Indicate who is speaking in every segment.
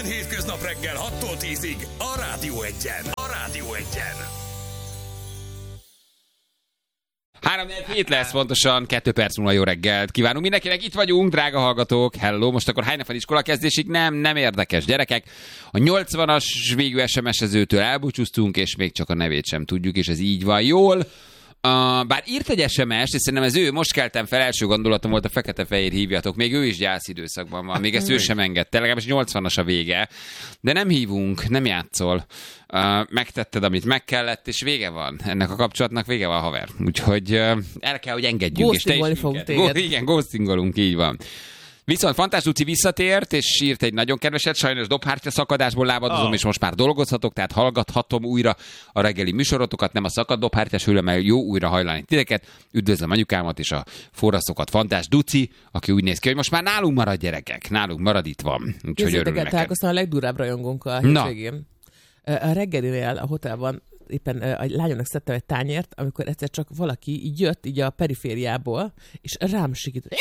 Speaker 1: hétköznap reggel 6-tól 10-ig a Rádió Egyen. A Rádió Egyen.
Speaker 2: 3-4 lesz pontosan, 2 perc múlva jó reggelt kívánunk mindenkinek, itt vagyunk, drága hallgatók, hello, most akkor hányan van iskola kezdésig? Nem érdekes, gyerekek. A 80-as végű SMS-ezőtől elbúcsúztunk, és még csak a nevét sem tudjuk, és ez így van jól. Bár írt egy SMS-t, és szerintem ez ő, most keltem fel, első gondolatom volt, a fekete-fehér hívjatok, még ő is gyászidőszakban van, még ezt ő sem engedte, legalábbis 80-as a vége, de nem hívunk, nem játszol. Megtetted, amit meg kellett, és vége van. Ennek a kapcsolatnak vége van, haver. Úgyhogy el kell, hogy engedjünk.
Speaker 3: Ghostingolni fogunk téged.
Speaker 2: Igen, ghostingolunk, így van. Viszont Fantás Luci visszatért, és írt egy nagyon kedveset, sajnos dobhártya szakadásból lábadozom, és most már dolgozhatok, tehát hallgathatom újra a reggeli műsorotokat, nem a szakadt dobhártyás hőlemmel, jó újra hajlani titeket. Üdvözlöm anyukámat és a forraszokat, Fantás Duci, aki úgy néz ki, hogy most már nálunk marad, gyerekek, nálunk marad, itt van. Úgyhogy örülök neked.
Speaker 3: Találkoztam a legdurább rajongónkkal a hétvégén. A reggelinél a hotelban éppen a lányomnak szedtem egy tányért, amikor egyszer csak valaki így jött így a perifériából, és rám sikított.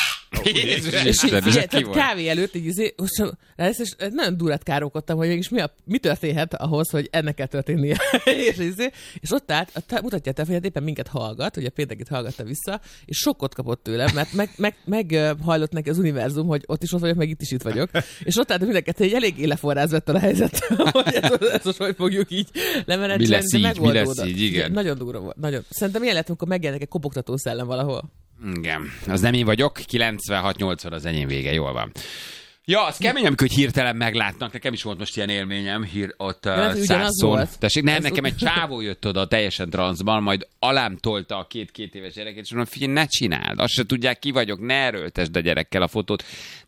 Speaker 3: És így kávé előtt így és nagyon durát káromkodtam, hogy mégis mi történhet ahhoz, hogy ennek kell történnie. és ott állt, mutatja a telefonját, éppen minket hallgat, ugye péntekit hallgatta vissza, és sokkot kapott tőlem, mert meghajlott neki az univerzum, hogy ott is ott vagyok, meg itt is itt vagyok. És ott állt mindenket, hogy elég éleforrázott a helyzet, hogy ezt most hogy fogjuk így lemenedzselni, de megoldódott.
Speaker 2: Igen.
Speaker 3: Nagyon durva volt. Nagyon. Szerintem ilyen lehet, amikor megjelenik egy kopogtató szellem valahol.
Speaker 2: Igen, az nem én vagyok, 96-80 az enyém vége, jól van. Ja, az kemény, amikor hirtelen meglátnak, nekem is volt most ilyen élményem, ott Szárszón. Tessék, nekem egy csávó jött oda teljesen transzban, majd alám tolta a két éves gyereket, és mondom, figyelj, ne csináld, azt se tudják, ki vagyok, ne erőltesd a gyerekkel a fotót.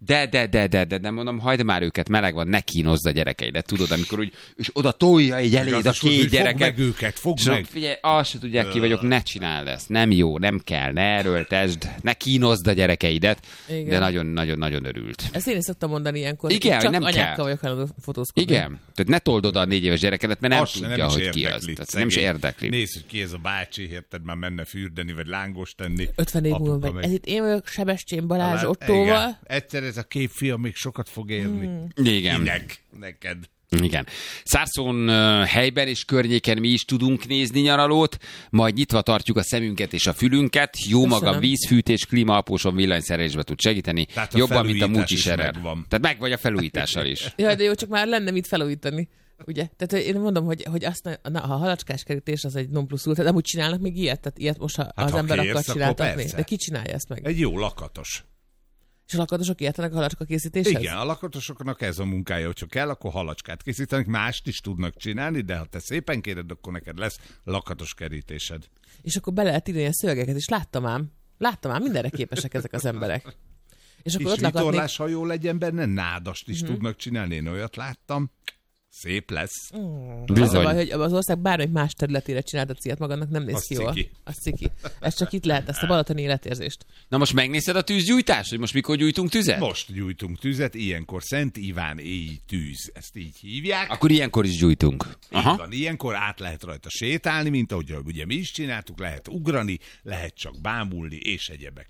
Speaker 2: De mondom, hagyd már őket, meleg van, ne kínozd a gyerekeidet, tudod, amikor úgy, és oda tolja egy eléd a két gyereket.
Speaker 4: Fogd meg.
Speaker 2: Figyelj, azt se tudják, ki vagyok, ne csináld ezt, nem jó, nem kell, ne erőltesd, ne kínozd a gyerekeidet. Igen. De nagyon-nagyon örült.
Speaker 3: Ezt én is szoktam mondani ilyenkor,
Speaker 2: igen,
Speaker 3: csak
Speaker 2: nem
Speaker 3: anyákkal vagyok hajlandó fotózkodni.
Speaker 2: Igen, tehát ne told oda a 4 éves gyerekedet, mert nem tudja, hogy ki az. Tehát nem is érdekli.
Speaker 4: Nézd, hogy ki ez a bácsi, érted, már menne fürdeni, vagy lángos tenni.
Speaker 3: 50 év múlva meg. Ez itt én vagyok Sebestyén Balázs Ottóval.
Speaker 4: Egyszer ez a képfiam még sokat fog érni.
Speaker 2: Igen.
Speaker 4: Neked.
Speaker 2: Igen. Szárszón helyben és környéken mi is tudunk nézni nyaralót, majd nyitva tartjuk a szemünket és a fülünket. Jó maga vízfűtés, klímaapóson, villanyszerelésbe tud segíteni. Tehát jobban, mint a multiserer. Tehát meg vagy a felújítással is.
Speaker 3: Jaj, de jó, csak már lenne mit felújítani. Ugye? Tehát én mondom, hogy azt, a halacskás kerítés az egy non plus ultra, de amúgy csinálnak még ilyet? Tehát ilyet most, ha az ember akar csináltatni. De ki csinálja ezt meg?
Speaker 4: Egy jó lakatos.
Speaker 3: És a lakatosok értenek a halacska készítéshez?
Speaker 4: Igen, a lakatosoknak ez a munkája, hogyha kell, akkor halacskát készítenek, mást is tudnak csinálni, de ha te szépen kéred, akkor neked lesz lakatos kerítésed.
Speaker 3: És akkor be lehet írni a szövegeket, és láttam ám, mindenre képesek ezek az emberek. És akkor
Speaker 4: ott vitorlás hajó legyen benne, nádast is tudnak csinálni, én olyat láttam. Szép lesz.
Speaker 3: Az a baj, hogy az ország bármelyik más területére csináltat ilyet magadnak, nem néz ki jól. Az ciki. Ez csak itt lehet, ezt a balatoni életérzést.
Speaker 2: Na most megnézed a tűzgyújtást, hogy most mikor gyújtunk tüzet?
Speaker 4: Most gyújtunk tüzet, ilyenkor Szent Iván éji tűz. Ezt így hívják.
Speaker 2: Akkor ilyenkor is gyújtunk.
Speaker 4: Aha. Van, ilyenkor át lehet rajta sétálni, mint ahogy ugye mi is csináltuk, lehet ugrani, lehet csak bámulni, és egyebek.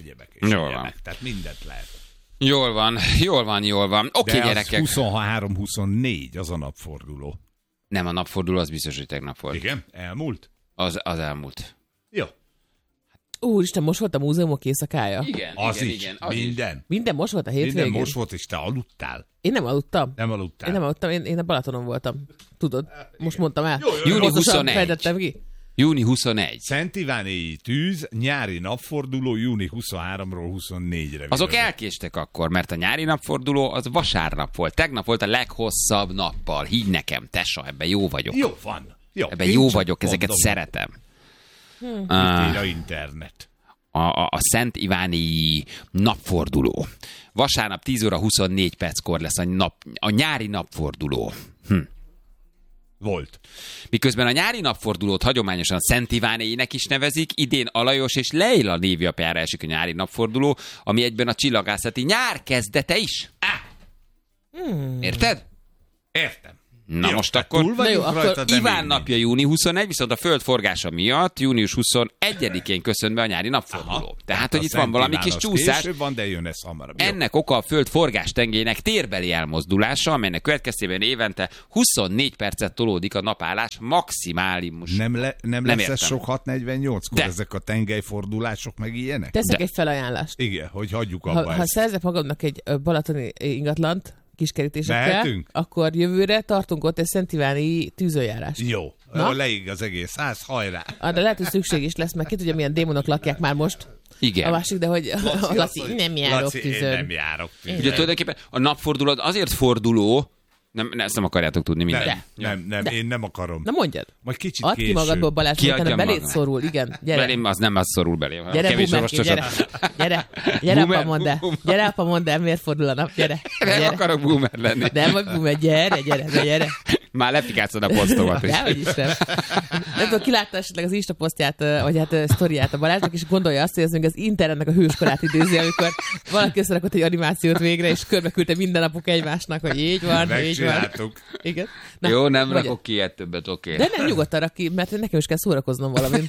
Speaker 4: Tehát mindent lehet.
Speaker 2: Jól van. Oké, gyerekek.
Speaker 4: 23-24 az a napforduló.
Speaker 2: Nem, a napforduló az biztos, hogy tegnap volt.
Speaker 4: Igen? Elmúlt?
Speaker 2: Az elmúlt.
Speaker 4: Jó.
Speaker 3: Úristen, most volt a múzeumok éjszakája?
Speaker 2: Igen.
Speaker 4: Minden.
Speaker 3: Minden most volt a hétvégén?
Speaker 4: Minden most volt, és te aludtál.
Speaker 3: Én nem aludtam. Én a Balatonon voltam. Tudod, most mondtam el.
Speaker 2: Júni 21.
Speaker 3: Fejtettem ki.
Speaker 2: Júni 21.
Speaker 4: Szent Iván éji tűz, nyári napforduló júni 23-ról 24-re.
Speaker 2: Azok elkéstek akkor, mert a nyári napforduló az vasárnap volt. Tegnap volt a leghosszabb nappal. Higgy nekem, tessa, ebben jó vagyok.
Speaker 4: Jó van.
Speaker 2: Ebben jó vagyok, ezeket szeretem.
Speaker 4: Itt a internet.
Speaker 2: A Szent Iváni napforduló. Vasárnap 10 óra 24 perckor lesz a nyári napforduló.
Speaker 4: Volt.
Speaker 2: Miközben a nyári napfordulót hagyományosan Szent Ivánéinek is nevezik, idén Alajos és Leila névjapjára esik a nyári napforduló, ami egyben a csillagászati nyár kezdete is. Érted?
Speaker 4: Értem.
Speaker 2: Na
Speaker 4: jó,
Speaker 2: most akkor Iván
Speaker 4: még
Speaker 2: napja júni 21, viszont a föld forgása miatt június 21-én köszön be a nyári napforduló. Tehát, hogy itt van valami kis csúszás.
Speaker 4: Van, de jön ez hamarabb.
Speaker 2: Ennek oka a föld forgástengelyének térbeli elmozdulása, amelynek következtében évente 24 percet tolódik a napállás maximális.
Speaker 4: Nem lesz ez sok 6:48-kor ezek a tengelyfordulások meg ilyenek?
Speaker 3: Teszek egy felajánlást.
Speaker 4: Igen, hogy hagyjuk abba
Speaker 3: Ha szerzek magadnak egy balatoni ingatlant, kiskerítésekkel,
Speaker 4: mehetünk?
Speaker 3: Akkor jövőre tartunk ott egy Szent Iváni tűzöljárást.
Speaker 4: Jó, leég az egész ház, hajrá!
Speaker 3: De lehet, hogy szükség is lesz, mert ki tudja, milyen démonok lakják már most.
Speaker 2: Igen.
Speaker 3: A másik, de hogy Laci, nem járok tűzön.
Speaker 4: Nem járok tűzön.
Speaker 2: Ugye tulajdonképpen a napforduló azért forduló, ezt nem akarjátok tudni minden.
Speaker 4: Nem, én nem akarom.
Speaker 3: Na mondjad.
Speaker 4: Majd kicsit
Speaker 3: add ki magadból, Balázs, utána beléd szorul, igen. Gyere.
Speaker 2: Belém az nem az szorul belém.
Speaker 3: Gyere, gyere, apa, mondd el. Gyere, apa, mondd el, miért fordul a nap, gyere.
Speaker 2: Nem akarok boomer lenni.
Speaker 3: Nem vagy boomer, gyere.
Speaker 2: Már lefikálszod a posztomat is.
Speaker 3: Dehogy is nem. Nem tudom, ki látta esetleg az Insta posztját, vagy hát sztoriát a Balázsnak, és gondolja azt, hogy ez még az internetnek a hőskorát idézi, amikor valaki összerakott egy animációt végre, és körbeküldte minden napok egymásnak, hogy így van. Igen. Na,
Speaker 2: jó, nem rakok ki ilyet többet, oké.
Speaker 3: De nem, nyugodtan rak ki, mert nekem is kell szórakoznom valamint.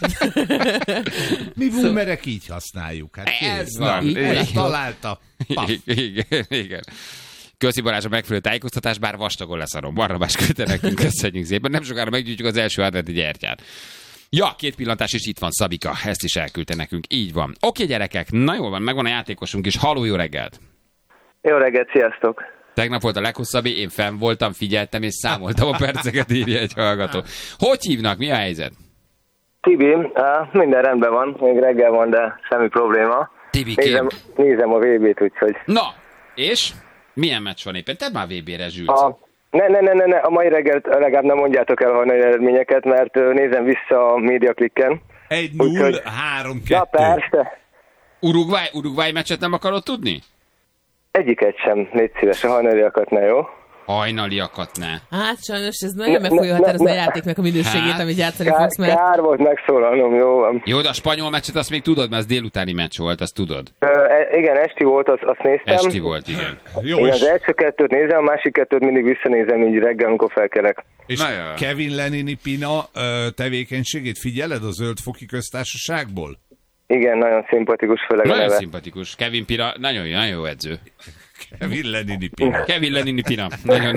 Speaker 4: Mi boomerek így használjuk. Hát
Speaker 2: ez van.
Speaker 4: Találta.
Speaker 2: Igen. Köszi Balázs a megfelelő tájékoztatás, bár vastagon leszarom. Barnabás küldte nekünk, köszönjük szépen. Nem sokára meggyújtjuk az első adventi gyertyát. Ja, 2 pillantás is itt van, Szabika. Ezt is elküldte nekünk. Így van. Oké, gyerekek, na jól van, megvan a játékosunk is. Halló, jó reggelt!
Speaker 5: Jó reggelt, sziasztok!
Speaker 2: Tegnap volt a leghosszabb, én fenn voltam, figyeltem és számoltam a perceket, írja egy hallgató. Hogy hívnak? Mi a helyzet?
Speaker 5: Tibi, minden rendben van, még reggel van, de semmi probléma.
Speaker 2: Tibikém.
Speaker 5: Nézem a VB-t, úgyhogy...
Speaker 2: Na, és? Milyen meccs van éppen? Te már VB-re zsülsz.
Speaker 5: Ne, a mai reggelt legalább nem mondjátok el hajnali eredményeket, mert nézem vissza a MediaClicken.
Speaker 4: 1-0, 3-2.
Speaker 5: Ja, persze.
Speaker 2: Uruguay meccset nem akarod tudni?
Speaker 5: Egyiket sem, légy szíves, a hajnaliakat ne, jó?
Speaker 2: Hajnaliakat ne.
Speaker 3: Hát sajnos ez nagyon meg fogja határozni a játéknak a minőségét, amit játszani fogsz, mert...
Speaker 5: Kár volt megszólalnom, jó van.
Speaker 2: Jó, de a spanyol meccset azt még tudod, mert az délutáni meccs volt, azt tudod.
Speaker 5: Igen, esti volt, azt néztem.
Speaker 2: Esti volt, igen.
Speaker 4: Jó,
Speaker 5: én az első kettőt nézem, a másik kettőt mindig visszanézem így reggel, amikor felkelek.
Speaker 4: És Kevin Lenini Pina tevékenységét figyeled a Zöld-foki köztársaságból?
Speaker 5: Igen, nagyon szimpatikus, főleg a neve.
Speaker 2: Nagyon szimpatikus. Kevin Pina, nagyon jó edző.
Speaker 4: Kevin Lenini Pina.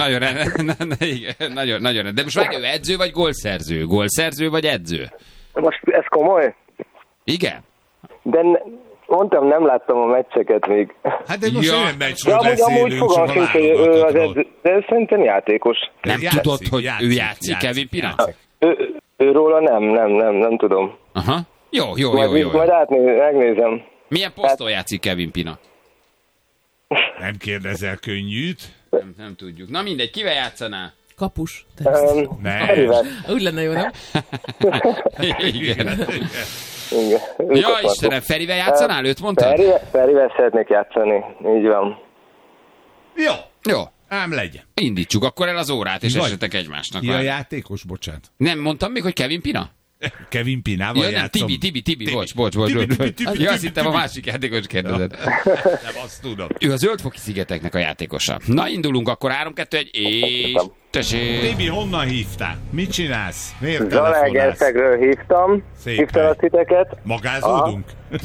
Speaker 4: Nagyon. De most meg ő
Speaker 2: edző vagy gólszerző? Gólszerző vagy edző?
Speaker 5: Most ez komoly?
Speaker 2: Igen.
Speaker 5: De mondtam, nem láttam a meccseket még.
Speaker 4: Hát de most olyan meccsről beszélünk,
Speaker 5: amúgy fogalmunk, hogy ő az edző, de szerintem játékos.
Speaker 2: Nem tudod, hogy ő játszik, Kevin Pina?
Speaker 5: Őróla nem tudom.
Speaker 2: Aha. Jó.
Speaker 5: Majd megnézem.
Speaker 2: Milyen poszton játszik Kevin Pina?
Speaker 4: Nem kérdezel könnyűt?
Speaker 2: Nem tudjuk. Na mindegy, kivel játszanál?
Speaker 3: Kapus. Úgy lenne jó, nem?
Speaker 2: Igen. Ja, Istenem, Ferivel játszanál? Őt mondtad?
Speaker 5: Ferivel szeretnék játszani, így van.
Speaker 4: Jó. Ám legyen.
Speaker 2: Indítsuk akkor el az órát, és esetek egymásnak.
Speaker 4: Ki a játékos, bocsánat?
Speaker 2: Nem mondtam még, hogy Kevin Pina?
Speaker 4: Kevin Pinával játszom.
Speaker 2: Tibi, bocs. Ja, azt hittem a másik játékos kérdezett.
Speaker 4: Nem, azt tudom.
Speaker 2: Ő a Zöld-foki szigeteknek a játékosa. Na, indulunk akkor 3-2-1, és tessék.
Speaker 4: Tibi, honnan hívtál? Mit csinálsz? Miért
Speaker 5: Zalaegerszegről hívtam. Hívtam a titeket.
Speaker 4: Magázódunk?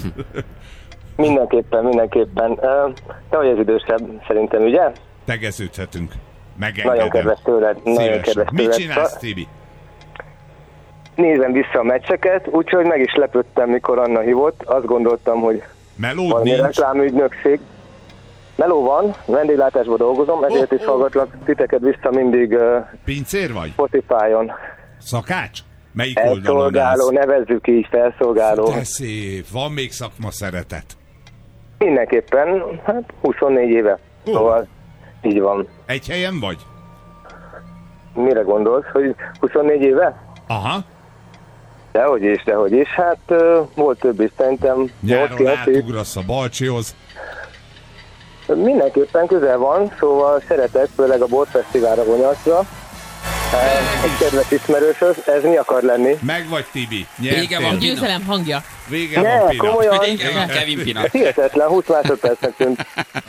Speaker 5: Mindenképpen. Te vagy az idősebb, szerintem, ugye?
Speaker 4: Tegeződhetünk.
Speaker 5: Nagyon kedves tőled.
Speaker 4: Mit csinálsz, Tibi?
Speaker 5: Nézem vissza a meccseket, úgyhogy meg is lepődtem, mikor Anna hívott. Azt gondoltam, hogy valami reklámügynökség. Meló van, vendéglátásban dolgozom, ezért is hallgatlak titeket vissza mindig
Speaker 4: Pincér vagy?
Speaker 5: Spotify-on.
Speaker 4: Szakács? Melyik oldalon
Speaker 5: felszolgáló, nevezzük így, felszolgáló.
Speaker 4: De szép, van még szakma szeretet.
Speaker 5: Mindenképpen, 24 éve. Szóval így van.
Speaker 4: Egy helyen vagy?
Speaker 5: Mire gondolsz, hogy 24 éve?
Speaker 4: Aha.
Speaker 5: Dehogy is. Hát volt több is, szerintem.
Speaker 4: Nyáron átugrasz a Balcsihoz.
Speaker 5: Mindenképpen közel van, szóval szeretek, főleg a Borfesztiválra Gonyolcra. Egy kedves ismerőshöz, ez mi akar lenni?
Speaker 4: Meg vagy, Tibi.
Speaker 2: Vége van.
Speaker 3: Győzelem hangja.
Speaker 4: Vége van, Pina.
Speaker 5: Komolyan.
Speaker 2: Kevin Pina.
Speaker 5: Hihetetlen, 20 másodpercnek tűnt.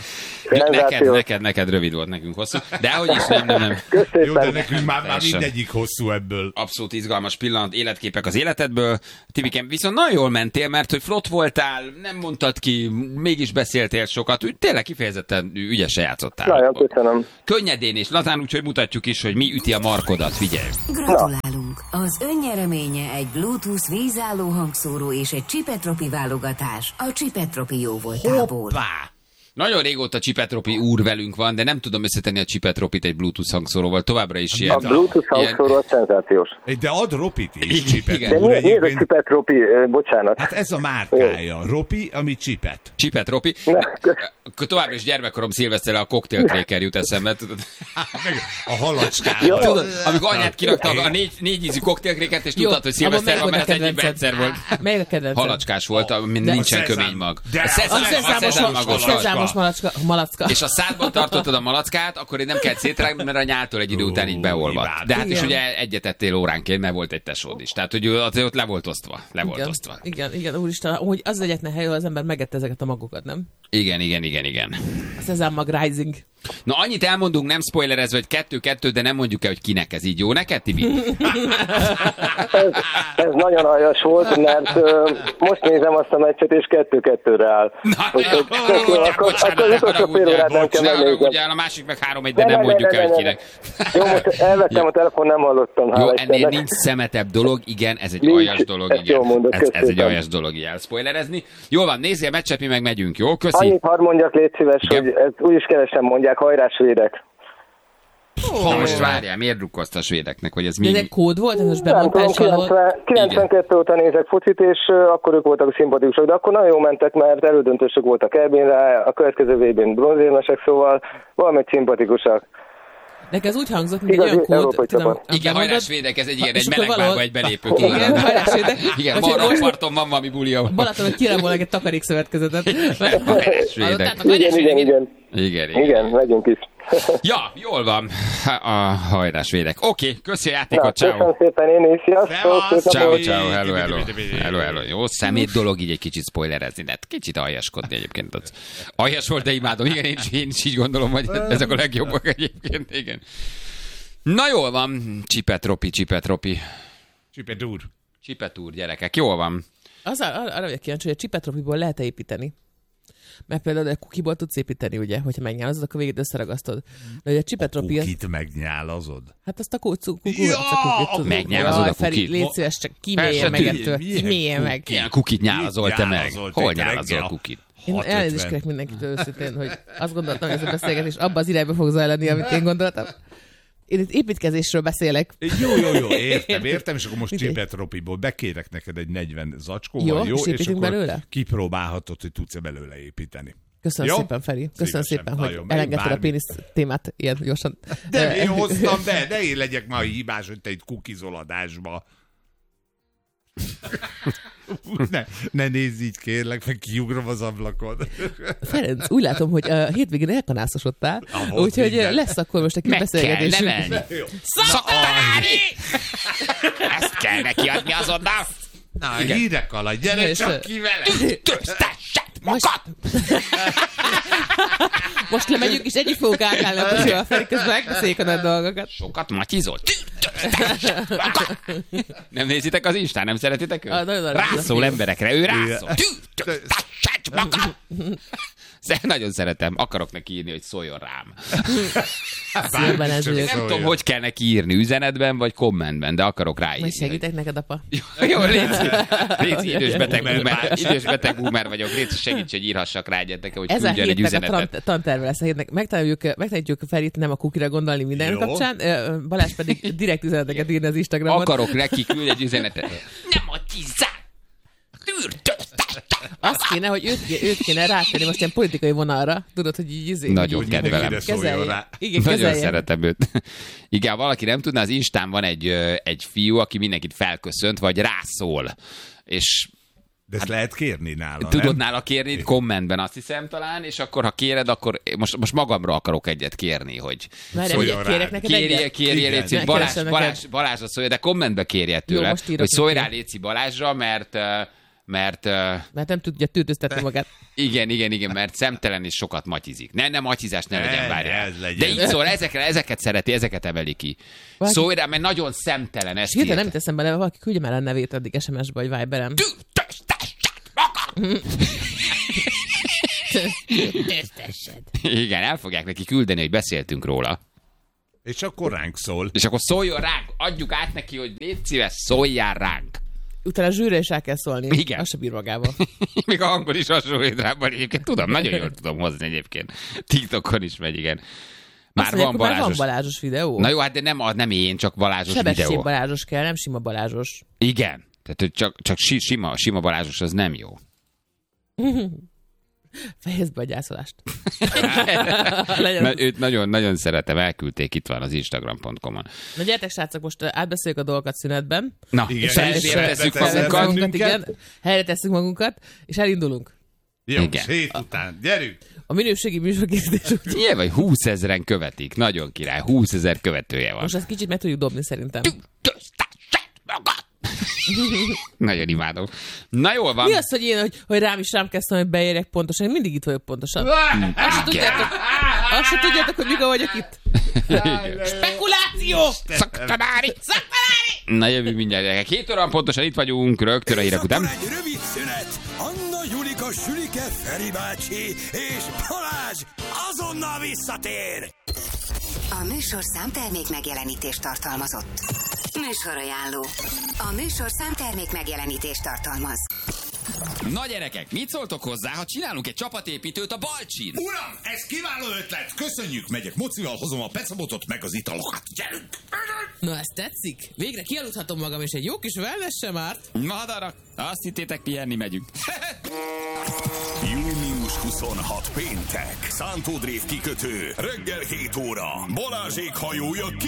Speaker 2: Neked rövid volt, nekünk hosszú. De ahogy is nem.
Speaker 4: Jó, de nekünk már mindegyik hosszú ebből.
Speaker 2: Abszolút izgalmas pillanat, életképek az életedből. Tibikem, viszont nagyon jól mentél, mert hogy flott voltál, nem mondtad ki, mégis beszéltél sokat, úgy tényleg kifejezetten ügyesen játszottál.
Speaker 5: Nagyon köszönöm.
Speaker 2: Könnyedén és lazán, úgyhogy mutatjuk is, hogy mi üti a markodat, figyelj.
Speaker 6: Gratulálunk! Az önnyereménye egy Bluetooth vízálló hangszóró és egy Csipetropi válogatás a Csipetropi jóvoltából.
Speaker 2: Hoppá! Nagyon régóta Csipetropi úr velünk van, de nem tudom összetenni a Csipetropit egy Bluetooth hangszóróval. Továbbra is ilyen.
Speaker 5: A Bluetooth hangszóró az szenzációs.
Speaker 4: De ad Ropit is, Csipet
Speaker 5: De
Speaker 4: úr.
Speaker 5: miért a Csipetropi? Bocsánat.
Speaker 4: Hát ez a márkája. Ropi, ami Csipet.
Speaker 2: Csipet-Ropi. Továbbra is gyermekkorom szilveszterre a cocktailkréker jut eszembe.
Speaker 4: A halacskával.
Speaker 2: Tudod, amikor anyát kirakta a négy ízű cocktailkréket, és tudtad, hogy szilveszter van, mert ez egyik egyszer volt.
Speaker 3: Melyik a kedvenced?
Speaker 2: Halacskás volt, nincsen kömény mag.
Speaker 3: A szezámos malacka.
Speaker 2: És a szádban tartottad a malackát, akkor nem kellett szétrágni, mert a nyáltól egy idő után így beolvadt. De hát is ugye egyetettél óránként, mert volt egy tesód is. Tehát, hogy ott le volt osztva.
Speaker 3: Igen, úristen, hogy az egyetlen hely, ahol az ember megette ezeket a magokat, nem?
Speaker 2: Igen.
Speaker 3: A szezámmag Rising.
Speaker 2: Na, annyit elmondunk, nem spoilerezve, hogy 2-2, de nem mondjuk el, hogy kinek ez így jó. Neked, Tibi?
Speaker 5: ez nagyon aljas volt, mert most nézem azt a meccset, és 2-2-re áll.
Speaker 2: Akkor az utolsó fél órát nem kell megnézem. A másik meg 3-1, de nem mondjuk el, hogy kinek.
Speaker 5: Jó, most elvettem a telefon, nem hallottam.
Speaker 2: Jó, ennél nincs szemetebb dolog, igen, ez egy aljas dolog, igen. Ez egy aljas dolog, így elspoilerezni. Jól van, nézzél meccset, mi meg megyünk, jó? Köszi.
Speaker 5: Annyit hadd mondjak, légy szíves, hogy ezt úgyis kevesen mondják, hajrá svédek.
Speaker 2: Most várjál, miért drukkolsz a svédeknek, hogy ez mi?
Speaker 3: De ez kód volt? Ez most
Speaker 5: Nem tudom, 92 óta nézek focit, és akkor ők voltak a szimpatikusok, de akkor nagyon jól mentek, mert elődöntősök voltak EB-re, a következő VB-n bronzérmesek, szóval valamit szimpatikusak.
Speaker 3: Nekem ez úgy hangzott, mint egy olyan kód.
Speaker 2: Igen, hajrás svédek, ez egy melegvárba egy belépő.
Speaker 3: Igen, hajrás svédek.
Speaker 2: Igen, Marrakparton van valami buli, ahol.
Speaker 3: Balaton, hogy kirabolnak egy takarékszövetkezetet.
Speaker 2: Hajrás svédek.
Speaker 5: Igen, megyünk is.
Speaker 2: Ja, jól van. A hajrás svédek. Oké, köszi a játékot, ciao.
Speaker 5: Köszönöm szépen, én is. Sziasztok.
Speaker 2: Ciao, hello. Jó, szemét dolog így egy kicsit spoilerezni, de kicsit aljaskodni egyébként. Aljas volt, de imádom. Igen, én is így gondolom, hogy ezek a legjobbak egyébként. Igen. Na jól van, Csipetropi. Csipet úr, gyerekek, jól van.
Speaker 3: Arra vagyok kíváncsi, hogy a Csipetropiból lehet-e építeni? Mert például a kukiból tudsz építeni, ugye? Hogyha megnyálazod, akkor végig összeragasztod. De ugye a Csipetropi...
Speaker 4: Kukit megnyálazod?
Speaker 3: Hát azt a kukit.
Speaker 2: Megnyálazod a kukit?
Speaker 3: Légy szíves, csak kiméljen meg ettől. Kiméljen meg.
Speaker 2: Milyen kukit nyálazol te meg? Hol nyálazol a kukit?
Speaker 3: Én elnézést kérek mindenkitől őszintén, hogy azt gondoltam, hogy ez a beszélgetés abba az irányba fog zajlani, amit én gondoltam. Én itt építkezésről beszélek.
Speaker 4: Jó, értem, és akkor most Csipetropiból bekérek neked egy 40 zacskóval, jó? És akkor belőle? Kipróbálhatod, hogy tudsz-e belőle építeni.
Speaker 3: Köszönöm szépen, Feri. Köszönöm szépen, hogy elengedted a pénisz témát ilyen gyorsan.
Speaker 4: De én hoztam be, de én legyek már hibás, hogy te itt kukizol adásba. Ne nézz így, kérlek, meg kiugrom az ablakon.
Speaker 3: Ferenc, úgy látom, hogy a hétvégén elkanászosodtál, úgyhogy lesz akkor most egy beszélgetés.
Speaker 2: Meg kell nevelni. Szakadni! Ezt kell neki adni azonnal.
Speaker 4: Na, hírek alatt, gyere csak ki vele!
Speaker 2: Töztessed magad!
Speaker 3: Most lemegyünk, és együtt fogunk átállni a kocsival, Feri, közben megbeszéljük a nagy dolgokat.
Speaker 2: Sokat matyizol? Nem nézitek az Instán, nem szeretitek őt? Rászól emberekre, ő rászól. Tüntöztessed magad! Nagyon szeretem, akarok neki írni, hogy szóljon rám. Nem tudom, hogy kell neki írni, üzenetben vagy kommentben, de akarok ráírni.
Speaker 3: Majd segítek neked, apa.
Speaker 2: Jó, légy idős beteg boomer vagyok, légy segíts, hogy írhassak rá egyetek, hogy küldjön egy üzenetet.
Speaker 3: Ez a tanterve lesz a hétnek. Megtanítjuk Ferit nem a kukira gondolni minden kapcsán, Balázs pedig direkt üzeneteket írni az Instagramon.
Speaker 2: Akarok neki küldni egy üzenetet. Nem a tizzát!
Speaker 3: Azt kéne, hogy őt kéne rátenni most ilyen politikai vonalra. Tudod, hogy így
Speaker 2: nagyon kedvelem.
Speaker 3: Igen,
Speaker 2: nagyon szeretem őt. Igen, valaki nem tudná, az Instán van egy fiú, aki mindenkit felköszönt, vagy rászól. És
Speaker 4: de ezt lehet kérni nála,
Speaker 2: tudod nem? Nála kérni, kommentben azt hiszem talán, és akkor ha kéred, akkor most magamra akarok egyet kérni, hogy
Speaker 3: szóljon rá. Kérjek neked egyet?
Speaker 2: Kérjél, Léci, Balázsra szólja, de kommentbe kérjed tőle, hogy szólj rá Léci Balázsra, mert mert
Speaker 3: nem tudja tűtöztetni magát.
Speaker 2: Igen, mert szemtelen és sokat matyizik. Nem matyizás ne legyen, várjál. De így szól, ezeket szereti, ezeket emeli ki. Szólj rá, mert nagyon szemtelen. Ezt
Speaker 3: hirtelen nem teszem bele, valaki küldje már a nevét addig SMS-be, vagy Viberem.
Speaker 2: Igen, el fogják neki küldeni, hogy beszéltünk róla.
Speaker 4: És akkor ránk szól.
Speaker 2: És akkor szóljon ránk, adjuk át neki, hogy légy szíves, szóljál ránk.
Speaker 3: Utána a zsűrre is el kell szólni.
Speaker 2: Igen.
Speaker 3: Az se bír magával.
Speaker 2: Még a hangon is hasonlít rá, egyébként tudom, nagyon jól tudom hozni egyébként. TikTokon is megy, igen. Már van
Speaker 3: Balázsos videó.
Speaker 2: Na jó, hát de nem én, csak Balázsos
Speaker 3: Sebesség
Speaker 2: videó.
Speaker 3: Balázsos kell, nem sima Balázsos.
Speaker 2: Igen, tehát csak sima Balázsos az nem jó.
Speaker 3: Fejezd be a gyászolást.
Speaker 2: Őt nagyon szeretem, elküldték, itt van az Instagram.com-on.
Speaker 3: Na gyertek, srácok, most átbeszéljük a dolgokat szünetben.
Speaker 2: Na,
Speaker 3: igen, helyre tesszük magunkat, és elindulunk.
Speaker 4: Jó, hét után, gyerünk!
Speaker 3: A minőségi műsorkészítés úgy.
Speaker 2: Ilyen vagy 20 000-en követik, nagyon király, 20 000 követője van.
Speaker 3: Most ezt kicsit meg tudjuk dobni szerintem.
Speaker 2: Nagyon imádom. Na jól van.
Speaker 3: Mi az, hogy én, hogy rám kell szólni, hogy beérjek pontosan? Én mindig itt vagyok pontosan. Azt se tudjátok, hogy mikor vagyok itt. Spekuláció!
Speaker 2: Szaktanári! Na jövő mindjárt. 7 óra pontosan itt vagyunk, rögtön a hírek után.
Speaker 1: Egy rövid szünet. Anna, Julika, Sülike, Feri bácsi és Balázs azonnal visszatér.
Speaker 6: A műsor számtermék megjelenítést tartalmazott. Műsorajánló. A műsor számtermék megjelenítést tartalmaz.
Speaker 7: Na gyerekek, mit szóltok hozzá, ha csinálunk egy csapatépítőt a Balcsin?
Speaker 1: Uram, ez kiváló ötlet! Köszönjük, megyek mocival, hozom a pecabotot meg az italokat. Gyerünk!
Speaker 3: Na, ez tetszik? Végre kialudhatom magam, és egy jó kis wellness sem árt.
Speaker 7: Madarak, azt hittétek, pihenni megyünk.
Speaker 1: Június 26 péntek. Szántó Drév kikötő. Reggel 7 óra. Balázsék hajója